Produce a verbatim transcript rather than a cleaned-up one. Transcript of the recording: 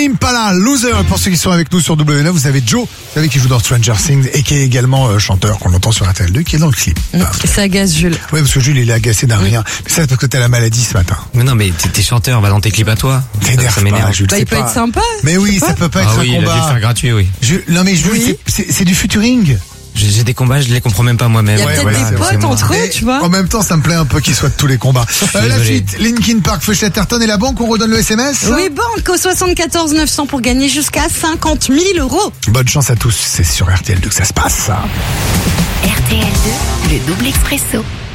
Impala, Loser. Pour ceux qui sont avec nous sur W neuf, vous avez Joe, vous savez qui joue dans Stranger Things et qui est également euh, chanteur qu'on entend sur R T L deux, qui est dans le clip. Mmh, ça agace Jules. Oui, parce que Jules il est agacé d'un mmh. rien. Mais ça c'est parce que t'as la maladie ce matin. Mais non, mais t'es, t'es chanteur, va dans tes clips à toi. T'énerve ça, ça m'énerve. Pas, Jules, bah, il peut pas... être sympa. Mais oui, ça peut pas être ah un oui, combat. Il a dû le faire gratuit, oui. Je... Non mais Jules, oui. c'est, c'est, c'est du featuring. J'ai, j'ai des combats, je les comprends même pas moi-même. Il y a ouais, peut-être voilà, des potes entre eux, tu vois. En même temps, ça me plaît un peu qu'ils soient de tous les combats. Euh, la suite, Linkin Park, Feu Chatterton et la banque, on redonne le S M S. Oui, banque au soixante-quatorze neuf cents pour gagner jusqu'à cinquante mille euros. Bonne chance à tous, c'est sur R T L deux que ça se passe. Ça. R T L deux, le double expresso.